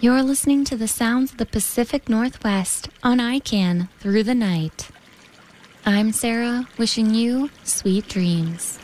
You're listening to the sounds of the Pacific Northwest on ICANN through the night. I'm Sarah, wishing you sweet dreams.